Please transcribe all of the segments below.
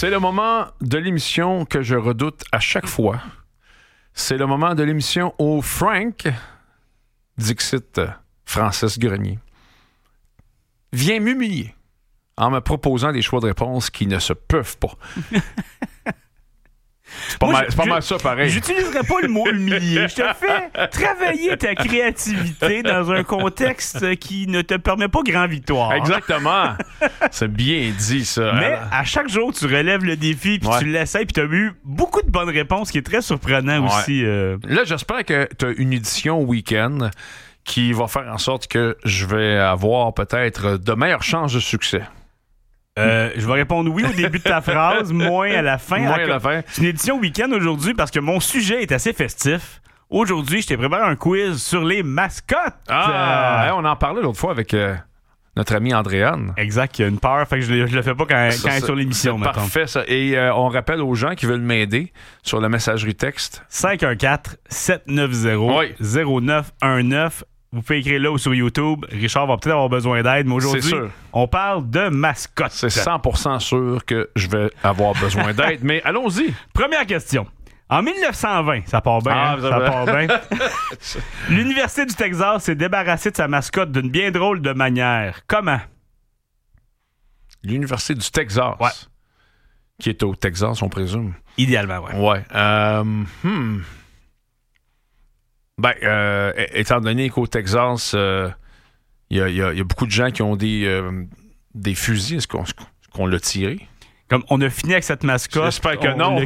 C'est le moment de l'émission que je redoute à chaque fois. C'est le moment de l'émission où Frank, dixit Francis Grenier, vient m'humilier en me proposant des choix de réponse qui ne se peuvent pas. C'est pas mal ça, pareil. J'utiliserais pas le mot humilier. Je te fais travailler ta créativité dans un contexte qui ne te permet pas grand victoire. Exactement. C'est bien dit, ça. Mais à chaque jour, tu relèves le défi, puis tu l'essayes, puis tu as eu beaucoup de bonnes réponses, ce qui est très surprenant aussi. Là, j'espère que tu as une édition week-end qui va faire en sorte que je vais avoir peut-être de meilleures chances de succès. Je vais répondre oui au début de ta phrase, moins à la fin. Moins à la fin. C'est une édition week-end aujourd'hui parce que mon sujet est assez festif. Aujourd'hui, je t'ai préparé un quiz sur les mascottes. On en parlait l'autre fois avec notre ami Andréane. Exact, il y a une peur, fait que je le fais pas quand elle est sur l'émission. C'est parfait, ça. Et on rappelle aux gens qui veulent m'aider sur la messagerie texte. 514-790-0919. Vous pouvez écrire là ou sur YouTube. Richard va peut-être avoir besoin d'aide, mais aujourd'hui, on parle de mascottes. C'est 100% sûr que je vais avoir besoin d'aide, mais allons-y. Première question. En 1920, ça part bien, ça part bien. L'Université du Texas s'est débarrassée de sa mascotte d'une bien drôle de manière. Comment? L'Université du Texas. Ouais. Qui est au Texas, on présume. Idéalement, ouais. Ouais. Étant donné qu'au Texas, il y a beaucoup de gens qui ont des fusils. Est-ce qu'on l'a tiré? Comme on a fini avec cette mascotte. J'espère que non.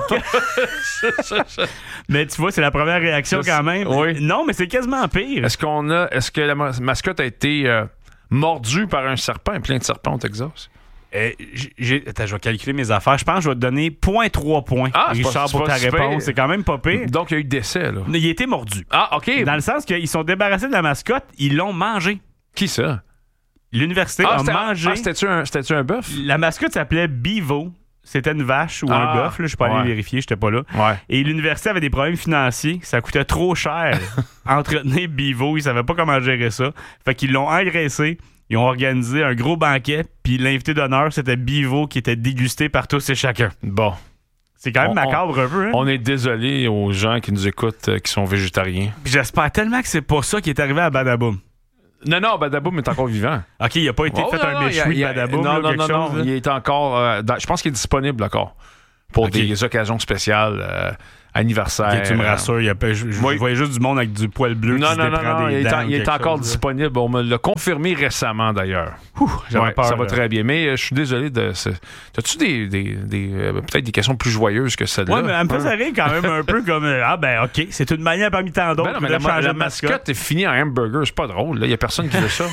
Mais tu vois, c'est la première réaction quand même. Oui. Non, mais c'est quasiment pire. Est-ce que la mascotte a été mordue par un serpent, plein de serpents au Texas? Attends, je vais calculer mes affaires. Je pense que je vais te donner 0.3 points, Richard, pour ta réponse. C'est quand même pas pire. Donc, il y a eu décès, là. Il a été mordu. Ah, OK. Dans le sens qu'ils sont débarrassés de la mascotte, ils l'ont mangé. Qui ça? L'université a mangé. C'était-tu un bœuf? La mascotte s'appelait Bevo. C'était une vache ou un bœuf. Je suis pas allé vérifier, j'étais pas là. Ouais. Et l'université avait des problèmes financiers. Ça coûtait trop cher entretenir Bevo. Ils savaient pas comment gérer ça. Fait qu'ils l'ont engraissé. Ils ont organisé un gros banquet, puis l'invité d'honneur, c'était Bevo qui était dégusté par tous et chacun. Bon. C'est quand même macabre un peu, hein? On est désolé aux gens qui nous écoutent qui sont végétariens. Puis j'espère tellement que c'est pas ça qui est arrivé à Badaboum. Non, Badaboum est encore vivant. OK, il a pas été fait un méchoui de Badaboum. Non, il est encore... je pense qu'il est disponible encore pour des occasions spéciales, anniversaires. Okay, tu me rassures, je voyais juste du monde avec du poil bleu qui se déprend des dents. Il est encore disponible. On me l'a confirmé récemment, d'ailleurs. J'avais peur. Ça va très bien. Mais je suis désolé de... As-tu peut-être des questions plus joyeuses que celle-là? Oui, mais elle me faisait rire quand même un peu comme... OK, c'est une manière parmi tant d'autres mais la mascotte est finie en hamburger. C'est pas drôle. Il y a personne qui veut ça.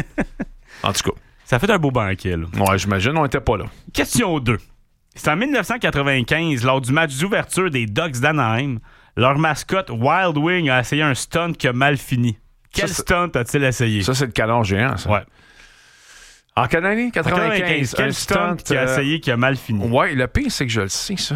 En tout cas. Ça fait un beau banquet, là. Ouais, j'imagine. On était pas là. Question 2. C'est en 1995, lors du match d'ouverture des Ducks d'Anaheim, leur mascotte Wild Wing a essayé un stunt qui a mal fini. Quel stunt a-t-il essayé? Ça, c'est le canard géant, ça. Ouais. En quelle année? 95. Quel stunt qui a essayé qui a mal fini? Ouais, le pire, c'est que je le sais, ça.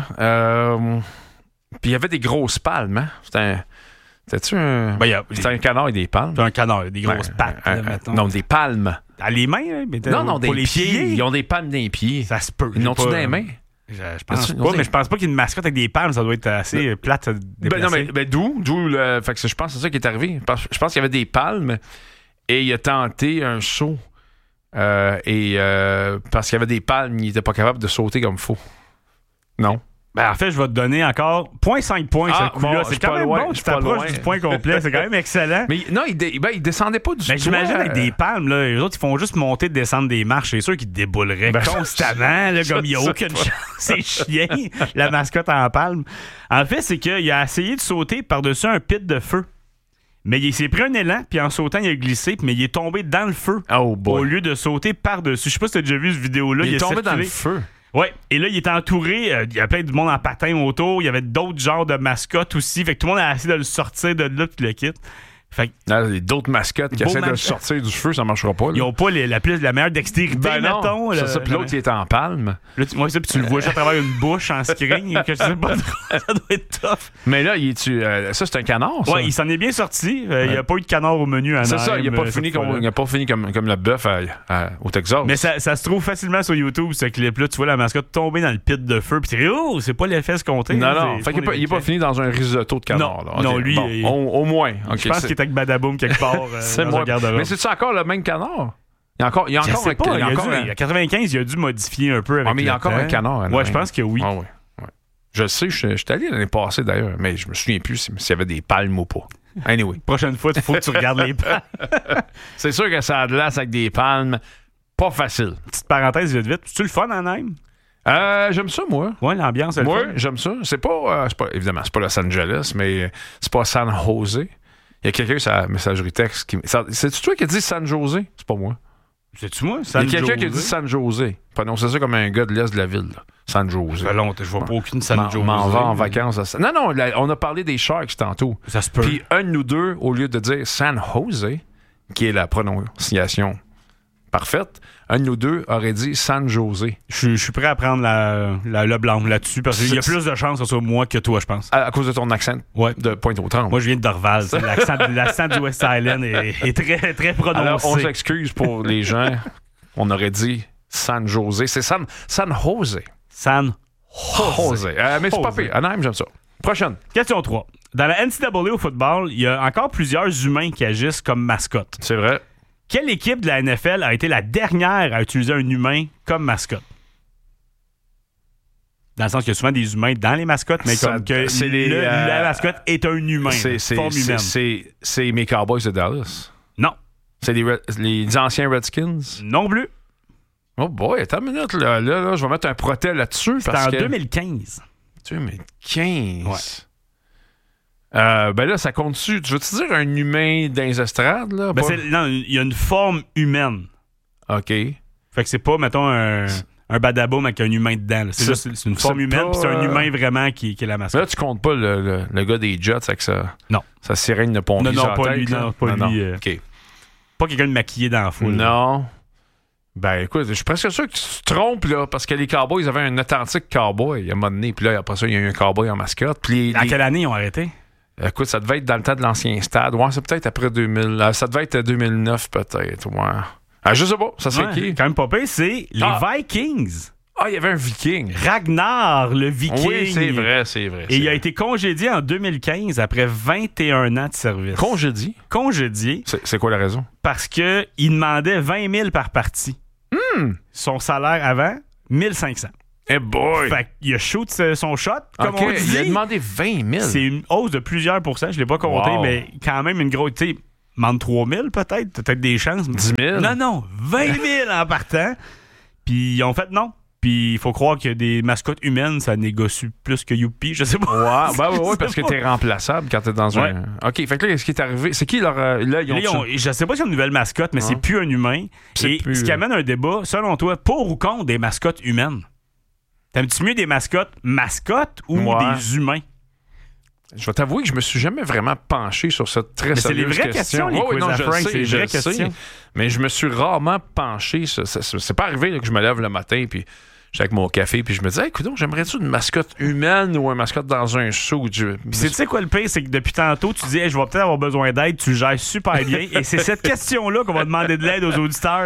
Puis il y avait des grosses palmes, hein? C'était-tu un... c'était un canard et des palmes? C'est un canard, des grosses pattes, mettons. Non, des palmes. À les mains, hein? Non, des pieds. Ils ont des palmes dans les pieds. Ça se peut. Ils n'ont-tu dans les mains? Je pense pas, mais je pense pas qu'il y ait une mascotte avec des palmes, ça doit être assez plate à déplacer. D'où fait que je pense que c'est ça qui est arrivé. Je pense qu'il y avait des palmes et il a tenté un saut. Parce qu'il y avait des palmes, il n'était pas capable de sauter comme il faut. Non. En fait, je vais te donner encore 0.5 points ce coup-là. C'est quand même bon, tu t'approches du point complet. C'est quand même excellent. Mais non, il descendait pas du tout. J'imagine avec des palmes, là, les autres, ils font juste monter et descendre des marches. C'est sûr qu'ils débouleraient constamment, là, comme il n'y a aucune chance. C'est chien, la mascotte en palme. En fait, c'est qu'il a essayé de sauter par-dessus un pit de feu. Mais il s'est pris un élan, puis en sautant, il a glissé, mais il est tombé dans le feu au lieu de sauter par-dessus. Je sais pas si tu as déjà vu cette vidéo-là. Il est tombé dans le feu. Ouais, et là, il est entouré, il y a plein de monde en patin autour, il y avait d'autres genres de mascottes aussi, fait que tout le monde a essayé de le sortir de là, puis le quitte. Fait que, Là, d'autres mascottes qui essaient de sortir du feu, ça marchera pas. Là. Ils n'ont pas la meilleure dextérité, mettons. C'est ça, puis l'autre, il est en palme. Là, puis tu le vois juste à travers une bouche en screen, que je sais pas trop, ça doit être tough. Mais là, ça, c'est un canard, ça? Ouais, il s'en est bien sorti. Il n'y a pas eu de canard au menu à C'est ça, il n'a pas fini comme le bœuf au Texas. Mais ça se trouve facilement sur YouTube, ce clip-là. Tu vois la mascotte tomber dans le pit de feu, puis tu dis, oh, c'est pas l'effet escompté. Non. Fait qu'il n'est pas fini dans un risotto de canard. Non, lui, au moins. Je pense qu'il est avec Badaboom quelque part dans un garde-robe. Mais c'est-tu encore le même canard? Il y a encore il y a 95, il a dû modifier un peu avec mais il y a encore un canard. Ouais, je pense que oui. Ouais. Je sais, je suis allé l'année passée d'ailleurs, mais je me souviens plus s'il y avait des palmes ou pas. Anyway. Prochaine fois, il faut que tu regardes les palmes. C'est sûr que ça a de l'as avec des palmes. Pas facile. Petite parenthèse vite. C'est-tu le fun en Nîmes? J'aime ça, moi. Ouais, l'ambiance, c'est le fun. Moi, j'aime ça. C'est pas, évidemment, c'est pas Los Angeles, mais c'est pas San Jose. Il y a quelqu'un sur la messagerie texte qui. C'est-tu toi qui as dit San Jose? C'est pas moi. C'est-tu moi? Il y a quelqu'un qui a dit San Jose. Prononcez ça comme un gars de l'Est de la ville. Là. San Jose. Ça fait longtemps, je vois pas aucune San Jose. M'en va en vacances. Non, on a parlé des Sharks tantôt. Ça se peut. Puis un de nous deux, au lieu de dire San Jose, qui est la prononciation parfaite, un de nous deux aurait dit San Jose. Je suis prêt à prendre le blanc là-dessus parce qu'il y a plus de chances que ce soit moi que toi, je pense. À cause de ton accent de Pointe-aux-Trembles. Moi, je viens de Dorval. L'accent du West Island est très, très prononcé. Alors, on s'excuse pour les gens. On aurait dit San Jose. C'est San Jose. San Jose. Mais c'est pas pire. Anaheim, j'aime ça. Prochaine. Question 3. Dans la NCAA au football, il y a encore plusieurs humains qui agissent comme mascotte. C'est vrai. Quelle équipe de la NFL a été la dernière à utiliser un humain comme mascotte? Dans le sens qu'il y a souvent des humains dans les mascottes, mais comme que la mascotte est un humain, forme humaine. C'est mes Cowboys de Dallas. Non. C'est les anciens Redskins? Non plus. Oh boy, attends une minute. Là, je vais mettre un protel là-dessus. C'était en 2015. 2015? Ouais. Ben là, ça compte-tu? Tu veux-tu dire un humain dans les estrades? Là, non, il y a une forme humaine. OK. Fait que c'est pas, mettons, un badaboum avec un humain dedans. C'est une forme humaine, puis c'est un humain vraiment qui est la mascotte. Là, tu comptes pas le gars des Jets avec sa sirène de pompier. Non, pas lui. OK. Pas quelqu'un de maquillé dans la foule. Non. Ben écoute, je suis presque sûr que tu te trompes là, parce que les Cowboys avaient un authentique cowboy à un moment donné, puis là, après ça, il y a eu un cowboy en mascotte. À quelle année ils ont arrêté? Écoute, ça devait être dans le temps de l'ancien stade. Ouais, c'est peut-être après 2000. Ça devait être 2009, peut-être. Ouais. Je sais pas. Ça serait qui? Quand même pas pire, c'est les Vikings. Ah, il y avait un Viking. Ragnar, le Viking. Oui, c'est vrai. Et il a été congédié en 2015 après 21 ans de service. Congédié. C'est quoi la raison? Parce qu'il demandait 20 000 par partie. Son salaire avant, 1 500. Eh boy! Fait qu'il a shoot son shot, comme on dit. Il a demandé 20 000. C'est une hausse de plusieurs pourcents. Je l'ai pas compté, mais quand même une grosse... Tu sais, demande 3 000 peut-être des chances. 10 000? Non, 20 000 en partant. Puis ils ont fait non. Puis il faut croire que des mascottes humaines, ça négocie plus que Youpi, je sais pas. Ouais, parce que t'es remplaçable quand t'es dans un... OK, fait que là, qu'est-ce qui est arrivé? C'est qui leur... je sais pas si c'est une nouvelle mascotte, mais c'est plus un humain. Ce qui amène un débat, selon toi, pour ou contre des mascottes humaines? T'aimes-tu mieux des mascottes ou des humains? Je vais t'avouer que je me suis jamais vraiment penché sur cette très sérieuse question. C'est les vraies questions, les quiz à Frank, c'est les vraies questions. Mais je me suis rarement penché. C'est pas arrivé là, que je me lève le matin puis j'étais avec mon café puis je me disais, écoute, j'aimerais-tu une mascotte humaine ou une mascotte dans un show? Tu sais quoi le pire? C'est que depuis tantôt, tu dis, je vais peut-être avoir besoin d'aide, tu gères super bien. Et c'est cette question-là qu'on va demander de l'aide aux auditeurs.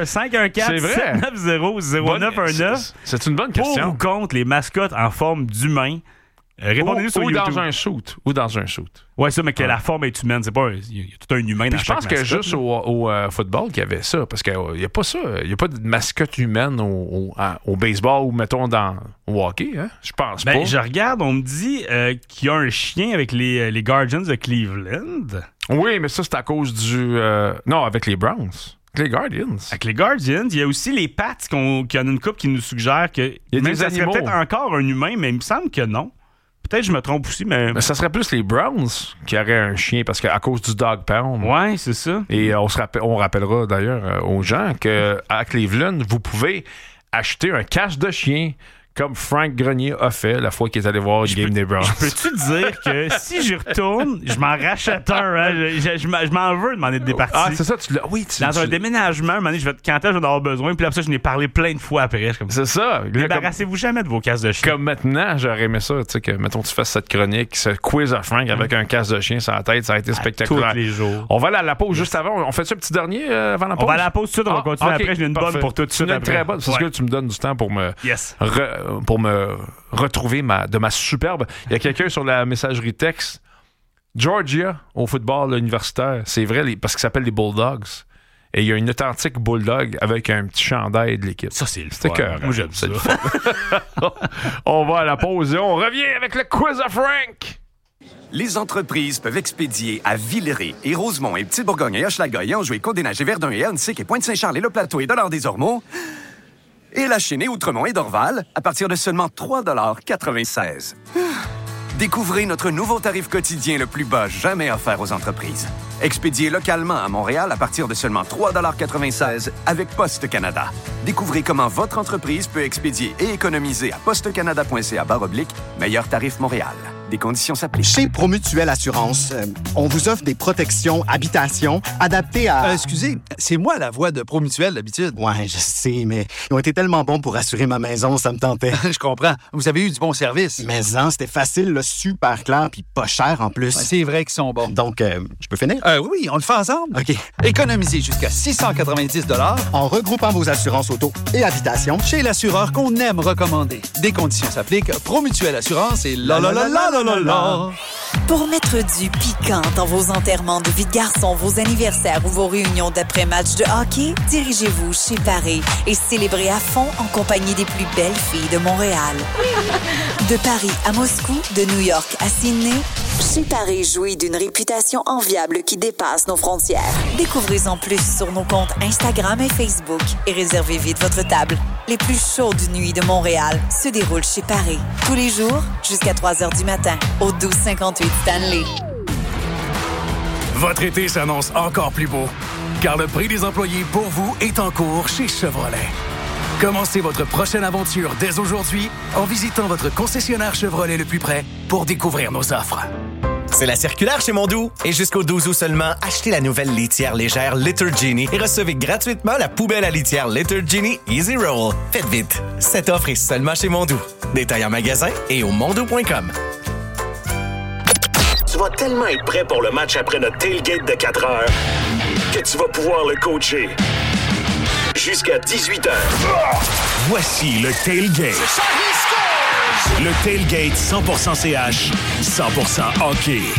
514-790-0919. C'est une bonne question. Pour ou contre les mascottes en forme d'humain? Répondez-nous sur YouTube. Ou dans un shoot. Ouais, ça, mais que la forme est humaine. C'est pas... Il y a tout un humain dans chaque mascotte. Je pense que juste au football qu'il y avait ça. Parce qu'il n'y a pas ça. Il n'y a pas de mascotte humaine au baseball ou, mettons, au hockey. Hein? Je pense pas. Je regarde, on me dit qu'il y a un chien avec les Guardians de Cleveland. Oui, mais ça, c'est à cause du... non, avec les Browns. Les Guardians. Avec les Guardians, il y a aussi les Pats qui en a une couple qui nous suggère que même ça serait peut-être encore un humain, mais il me semble que non. Peut-être que je me trompe aussi, mais ça serait plus les Browns qui auraient un chien, parce qu'à cause du dog pound. Ouais, c'est ça. Et on rappellera d'ailleurs aux gens qu'à Cleveland, vous pouvez acheter un cache de chien comme Frank Grenier a fait la fois qu'il est allé voir le game des Browns. Je peux-tu dire que si j'y retourne, je m'en rachète un. Hein? Je m'en veux de m'en être départi. Ah, c'est ça, Dans un déménagement, un moment donné, quand je vais en avoir besoin, puis après ça, je n'ai parlé plein de fois après. C'est ça. Débarrassez-vous jamais de vos casques de chien. Comme maintenant, j'aurais aimé ça, tu sais, que, mettons, tu fasses cette chronique, ce quiz à Frank avec un casque de chien sur la tête, ça a été spectaculaire. Tous les jours. On va aller à la pause juste avant. On fait-ça un petit dernier avant la pause? On va à la pause tout de suite, on va continuer après. J'ai une bonne pour tout de suite. Une très bonne. C'est ce que tu me donnes du temps pour me retrouver de ma superbe. Il y a quelqu'un sur la messagerie texte. Georgia, au football universitaire, c'est vrai, parce qu'ils s'appellent les Bulldogs. Et il y a une authentique Bulldog avec un petit chandail de l'équipe. Ça, c'est le fun. Moi, j'aime ça. On va à la pause et on revient avec le quiz à Frank. Les entreprises peuvent expédier à Villeray et Rosemont et Petite-Bourgogne et Hochelaga et Anjou et Côte-des-Neiges et Verdun et Ahuntsic et Pointe-Saint-Charles et Le Plateau et Dollard-des-Ormeaux et La Chênaie, Outremont et Dorval à partir de seulement 3,96 $. Découvrez notre nouveau tarif quotidien le plus bas jamais offert aux entreprises. Expédié localement à Montréal à partir de seulement 3,96 $ avec Poste Canada. Découvrez comment votre entreprise peut expédier et économiser à postecanada.ca/meilleur tarif Montréal. Des conditions s'appliquent. Chez Promutuelle Assurance, on vous offre des protections habitation adaptées à... Excusez, c'est moi la voix de Promutuelle d'habitude. Ouais, je sais, mais ils ont été tellement bons pour assurer ma maison, ça me tentait. Je comprends. Vous avez eu du bon service. Mais c'était facile, là, super clair, puis pas cher en plus. Ouais, c'est vrai qu'ils sont bons. Donc, je peux finir? Oui, on le fait ensemble. OK. Économisez jusqu'à 690 $ en regroupant vos assurances auto et habitation chez l'assureur qu'on aime recommander. Des conditions s'appliquent. Promutuelle Assurance et la. Pour mettre du piquant dans vos enterrements de vie de garçon, vos anniversaires ou vos réunions d'après-match de hockey, dirigez-vous chez Paris et célébrez à fond en compagnie des plus belles filles de Montréal. De Paris à Moscou, de New York à Sydney, chez Paris jouit d'une réputation enviable qui dépasse nos frontières. Découvrez-en plus sur nos comptes Instagram et Facebook et réservez vite votre table. Les plus chaudes nuits de Montréal se déroulent chez Paris. Tous les jours, jusqu'à 3 h du matin, au 1258 Stanley. Votre été s'annonce encore plus beau, car le prix des employés pour vous est en cours chez Chevrolet. Commencez votre prochaine aventure dès aujourd'hui en visitant votre concessionnaire Chevrolet le plus près pour découvrir nos offres. C'est la circulaire chez Mondou. Et jusqu'au 12 août seulement, achetez la nouvelle litière légère Litter Genie et recevez gratuitement la poubelle à litière Litter Genie Easy Roll. Faites vite, cette offre est seulement chez Mondou. Détails en magasin et au mondou.com. Tu vas tellement être prêt pour le match après notre tailgate de 4 heures que tu vas pouvoir le coacher jusqu'à 18 h. Voici le tailgate. Le tailgate 100% CH, 100% hockey.